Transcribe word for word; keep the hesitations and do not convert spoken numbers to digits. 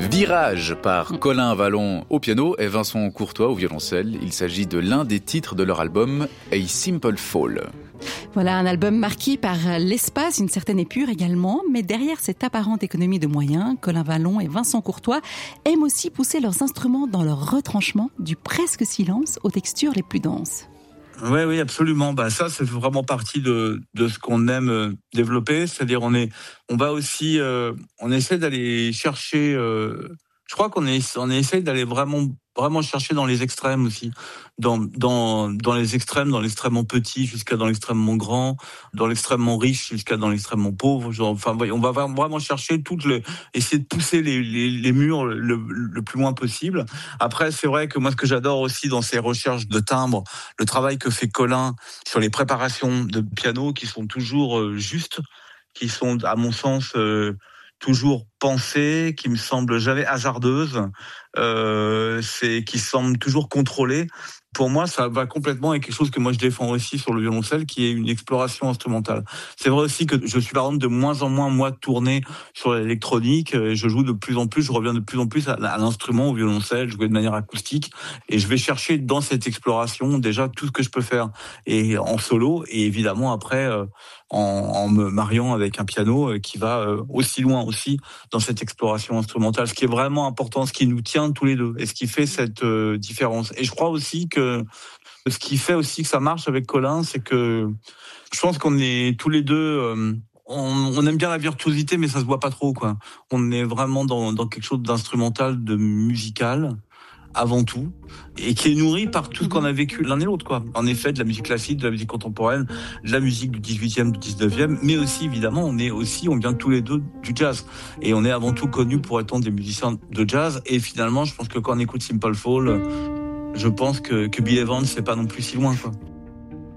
Virage par Colin Vallon au piano et Vincent Courtois au violoncelle. Il s'agit de l'un des titres de leur album A Simple Fall. Voilà un album marqué par l'espace, une certaine épure également, mais derrière cette apparente économie de moyens, Colin Vallon et Vincent Courtois aiment aussi pousser leurs instruments dans leur retranchement du presque silence aux textures les plus denses. Oui, oui, absolument. Bah, ça, c'est vraiment partie de, de ce qu'on aime développer. C'est-à-dire, on est, on va aussi, euh, on essaie d'aller chercher, euh, je crois qu'on est, on essaie d'aller vraiment, vraiment chercher dans les extrêmes aussi. Dans, dans, dans les extrêmes, dans l'extrêmement petit jusqu'à dans l'extrêmement grand, dans l'extrêmement riche jusqu'à dans l'extrêmement pauvre. Genre, enfin, on va vraiment chercher toutes les, essayer de pousser les, les, les murs le, le plus loin possible. Après, c'est vrai que moi, ce que j'adore aussi dans ces recherches de timbres, le travail que fait Colin sur les préparations de piano qui sont toujours euh, justes, qui sont, à mon sens, euh, toujours pensées, qui me semblent jamais hasardeuses, euh, c'est qui semblent toujours contrôlées. Pour moi, ça va complètement avec quelque chose que moi je défends aussi sur le violoncelle, qui est une exploration instrumentale. C'est vrai aussi que je suis par exemple de moins en moins moi tourné sur l'électronique. Je joue de plus en plus, je reviens de plus en plus à, à l'instrument, au violoncelle, jouer de manière acoustique, et je vais chercher dans cette exploration déjà tout ce que je peux faire et en solo, et évidemment après euh, en, en me mariant avec un piano euh, qui va euh, aussi loin aussi dans cette exploration instrumentale. Ce qui est vraiment important, ce qui nous tient tous les deux, et ce qui fait cette euh, différence. Et je crois aussi que ce qui fait aussi que ça marche avec Colin, c'est que je pense qu'on est tous les deux, euh, on, on aime bien la virtuosité, mais ça se voit pas trop, quoi. On est vraiment dans, dans quelque chose d'instrumental, de musical, avant tout, et qui est nourri par tout ce qu'on a vécu l'un et l'autre, quoi. En effet, de la musique classique, de la musique contemporaine, de la musique du dix-huitième, du dix-neuvième, mais aussi, évidemment, on est aussi, on vient tous les deux du jazz. Et on est avant tout connus pour être des musiciens de jazz. Et finalement, je pense que quand on écoute Simple Fall, je pense que, que Bill Evans, c'est pas non plus si loin, quoi.